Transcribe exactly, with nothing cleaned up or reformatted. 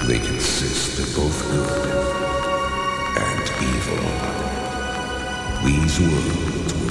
They consist of both good and evil. These worlds